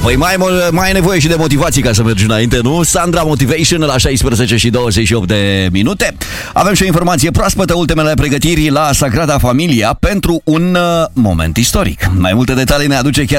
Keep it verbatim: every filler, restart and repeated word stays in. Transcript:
păi mai, mai ai nevoie și de motivații ca să mergi înainte, nu? Sandra Motivation la șaisprezece și douăzeci și opt de minute. Avem și o informație proaspătă, ultimele pregătiri la Sagrada Familia pentru un uh, moment istoric. Mai multe detalii ne aduce chiar